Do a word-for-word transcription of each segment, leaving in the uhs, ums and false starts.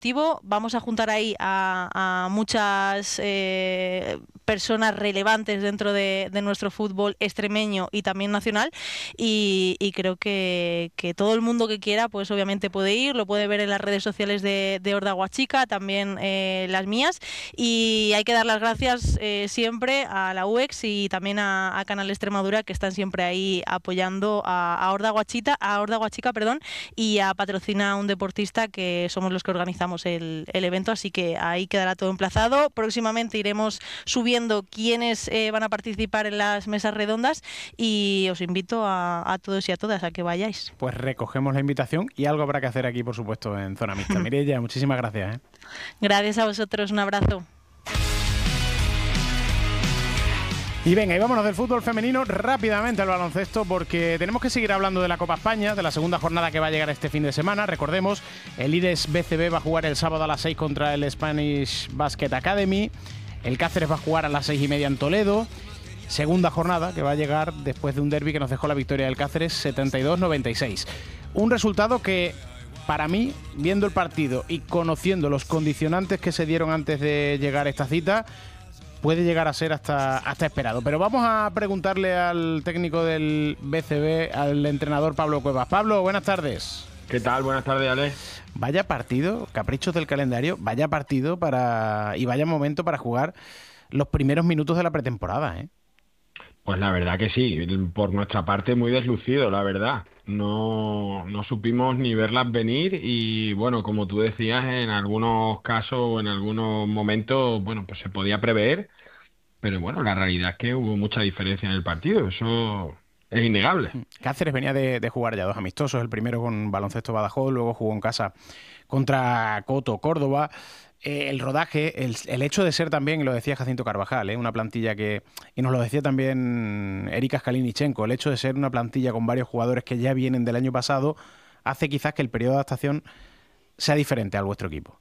colectivo. Vamos a juntar ahí a, a muchas eh, personas relevantes dentro de, de nuestro fútbol extremeño y también nacional, y, y creo que, que todo el mundo que quiera, pues obviamente puede ir, lo puede ver en las redes sociales de, de Horda Guachica, también eh, las mías, y hay que dar las gracias eh, siempre a la U E X y también a, a Canal Extremadura, que están siempre ahí apoyando a, a Horda Guachita, a Horda Guachica, perdón, y a Patrocina un Deportista, que somos los que organizamos el, el evento, así que ahí quedará todo emplazado. Próximamente iremos subiendo quiénes eh, van a participar en las mesas redondas, y os invito a, a todos y a todas a que vayáis. Pues recogemos la invitación y algo habrá que hacer aquí, por supuesto, en Zona Mixta. Mireia, muchísimas gracias, ¿eh? Gracias a vosotros, un abrazo. Y venga, y vámonos del fútbol femenino rápidamente al baloncesto, porque tenemos que seguir hablando de la Copa España, de la segunda jornada que va a llegar este fin de semana. Recordemos, el IRES B C B va a jugar el sábado a las seis contra el Spanish Basket Academy. El Cáceres va a jugar a las seis y media en Toledo. Segunda jornada que va a llegar después de un derbi que nos dejó la victoria del Cáceres setenta y dos noventa y seis. Un resultado que, para mí, viendo el partido y conociendo los condicionantes que se dieron antes de llegar a esta cita, puede llegar a ser hasta, hasta esperado. Pero vamos a preguntarle al técnico del B C B, al entrenador Pablo Cuevas. Pablo, buenas tardes. ¿Qué tal? Buenas tardes, Ale. Vaya partido, caprichos del calendario, vaya partido para y vaya momento para jugar los primeros minutos de la pretemporada, ¿eh? Pues la verdad que sí, por nuestra parte muy deslucido, la verdad. No, no supimos ni verlas venir y, bueno, como tú decías, en algunos casos o en algunos momentos, bueno, pues se podía prever, pero bueno, la realidad es que hubo mucha diferencia en el partido, eso es innegable. Cáceres venía de, de jugar ya dos amistosos, el primero con Baloncesto Badajoz, luego jugó en casa contra Coto Córdoba. Eh, el rodaje, el, el hecho de ser también, y lo decía Jacinto Carvajal, ¿eh? una plantilla que, y nos lo decía también Erika Skalinichenko, el hecho de ser una plantilla con varios jugadores que ya vienen del año pasado, hace quizás que el periodo de adaptación sea diferente al vuestro equipo.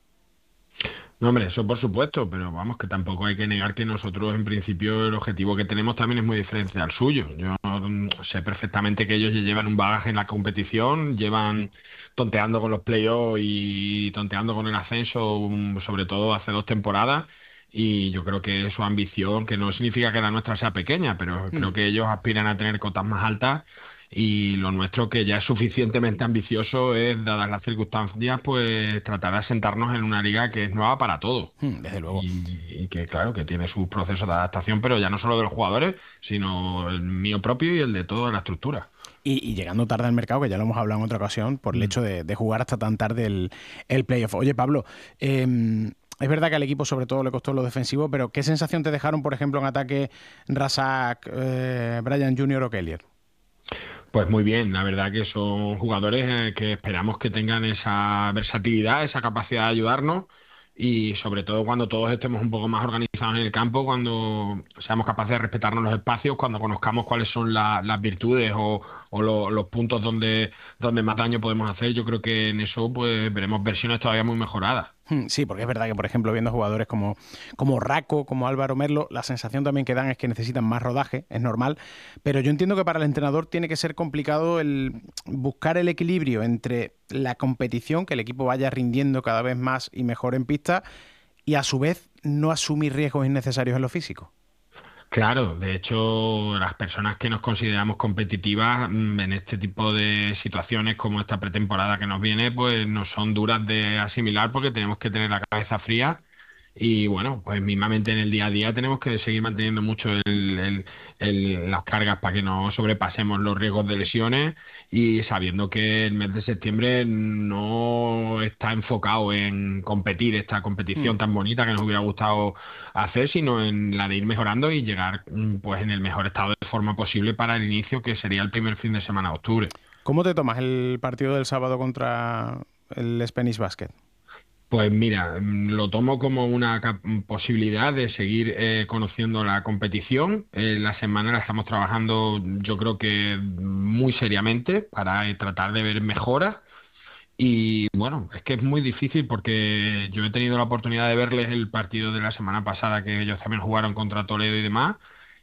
No, hombre, eso por supuesto, pero vamos, que tampoco hay que negar que nosotros, en principio, el objetivo que tenemos también es muy diferente al suyo. Yo mm, sé perfectamente que ellos ya llevan un bagaje en la competición, llevan tonteando con los playoffs y tonteando con el ascenso, um, sobre todo hace dos temporadas, y yo creo que su ambición, que no significa que la nuestra sea pequeña, pero mm. creo que ellos aspiran a tener cotas más altas, y lo nuestro, que ya es suficientemente ambicioso, es, dadas las circunstancias, pues tratar de asentarnos en una liga que es nueva para todos. Desde luego. Y, y que, claro, que tiene sus procesos de adaptación, pero ya no solo de los jugadores, sino el mío propio y el de toda la estructura. Y, y llegando tarde al mercado, que ya lo hemos hablado en otra ocasión, por el mm. hecho de, de jugar hasta tan tarde el, el playoff. Oye, Pablo, eh, es verdad que al equipo sobre todo le costó lo defensivo, pero ¿qué sensación te dejaron, por ejemplo, en ataque Razak, eh, Brian junior o Kellier? Pues muy bien, la verdad que son jugadores eh, que esperamos que tengan esa versatilidad, esa capacidad de ayudarnos, y sobre todo cuando todos estemos un poco más organizados en el campo, cuando seamos capaces de respetarnos los espacios, cuando conozcamos cuáles son la, las virtudes o, o lo, los puntos donde, donde más daño podemos hacer. Yo creo que en eso pues veremos versiones todavía muy mejoradas. Sí, porque es verdad que, por ejemplo, viendo jugadores como, como Raco, como Álvaro Merlo, la sensación también que dan es que necesitan más rodaje, es normal, pero yo entiendo que para el entrenador tiene que ser complicado el buscar el equilibrio entre la competición, que el equipo vaya rindiendo cada vez más y mejor en pista, y a su vez no asumir riesgos innecesarios en lo físico. Claro, de hecho, las personas que nos consideramos competitivas en este tipo de situaciones como esta pretemporada que nos viene, pues nos son duras de asimilar porque tenemos que tener la cabeza fría y, bueno, pues mismamente en el día a día tenemos que seguir manteniendo mucho el, el, el, las cargas para que no sobrepasemos los riesgos de lesiones, y sabiendo que el mes de septiembre no está enfocado en competir esta competición mm. tan bonita que nos hubiera gustado hacer, sino en la de ir mejorando y llegar pues en el mejor estado de forma posible para el inicio, que sería el primer fin de semana de octubre. ¿Cómo te tomas el partido del sábado contra el Spanish Basket? Pues mira, lo tomo como una posibilidad de seguir eh, conociendo la competición. Eh, la semana la estamos trabajando, yo creo que muy seriamente, para eh, tratar de ver mejoras. Y bueno, es que es muy difícil porque yo he tenido la oportunidad de verles el partido de la semana pasada, que ellos también jugaron contra Toledo y demás,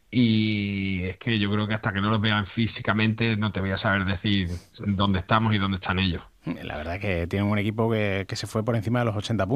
y es que yo creo que hasta que no los vean físicamente no te voy a saber decir dónde estamos y dónde están ellos. La verdad que tienen un equipo que, que se fue por encima de los ochenta puntos.